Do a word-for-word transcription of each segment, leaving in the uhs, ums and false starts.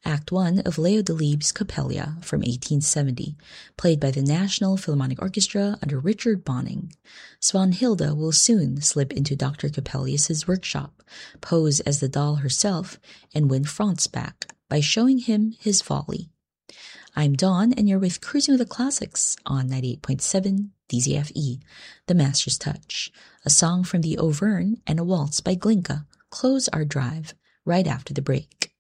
Act one of Leo Delibes' Coppelia from eighteen seventy, played by the National Philharmonic Orchestra under Richard Bonning. Svanhilda will soon slip into Doctor Coppelius's workshop, pose as the doll herself, and win Franz back by showing him his folly. I'm Dawn, and you're with Cruising with the Classics on ninety-eight point seven D Z F E, The Master's Touch. A song from the Auvergne and a waltz by Glinka close our drive right after the break.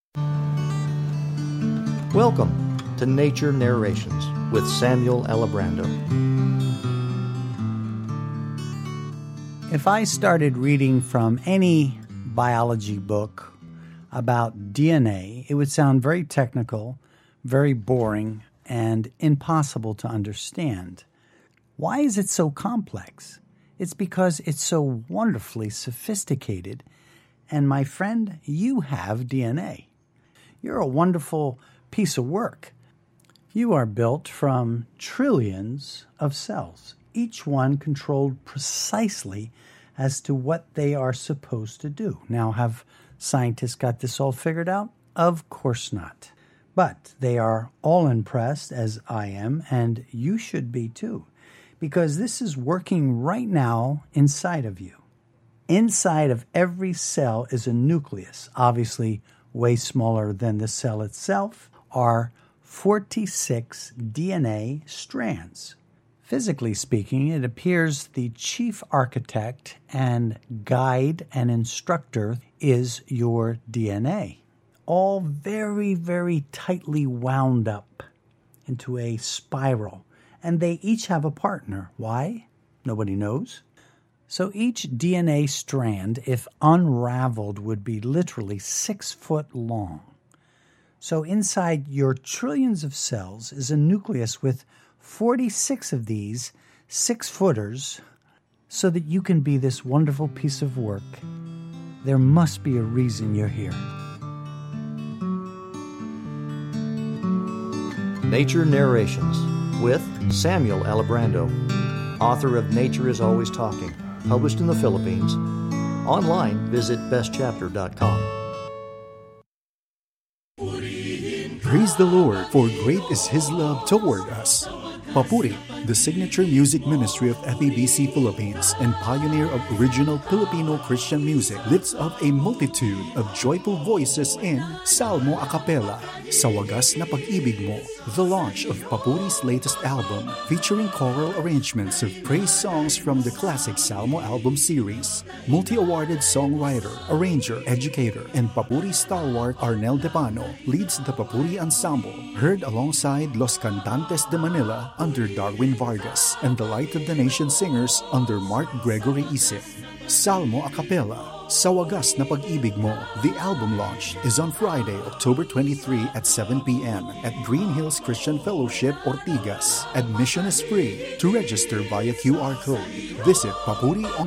Welcome to Nature Narrations with Samuel Alibrando. If I started reading from any biology book about D N A, it would sound very technical, very boring, and impossible to understand. Why is it so complex? It's because it's so wonderfully sophisticated. And my friend, you have D N A. You're a wonderful piece of work. You are built from trillions of cells, each one controlled precisely as to what they are supposed to do. Now, have scientists got this all figured out? Of course not. But they are all impressed, as I am, and you should be too, because this is working right now inside of you. Inside of every cell is a nucleus, obviously way smaller than the cell itself, are forty-six D N A strands. Physically speaking, it appears the chief architect and guide and instructor is your D N A. All very, very tightly wound up into a spiral. And they each have a partner. Why? Nobody knows. So each D N A strand, if unraveled, would be literally six foot long. So inside your trillions of cells is a nucleus with forty-six of these six-footers so that you can be this wonderful piece of work. There must be a reason you're here. Nature Narrations with Samuel Alibrando, author of Nature is Always Talking, published in the Philippines. Online, visit best chapter dot com. Praise the Lord, for great is His love toward us. Papuri, the signature music ministry of F E B C Philippines and pioneer of original Filipino Christian music, lifts up a multitude of joyful voices in Salmo a Cappella, Sa Wagas na Pag-ibig Mo, the launch of Papuri's latest album, featuring choral arrangements of praise songs from the classic Salmo album series. Multi-awarded songwriter, arranger, educator, and Papuri stalwart Arnel Depano leads the Papuri Ensemble, heard alongside Los Cantantes de Manila under Darwin Vargas and the Light of the Nation Singers under Mark Gregory Isip. Salmo a Cappella, Sa Wagas na Pag-ibig Mo. The album launch is on Friday, October twenty-third at seven p.m. at Green Hills Christian Fellowship, Ortigas. Admission is free. To register via Q R code, visit papuri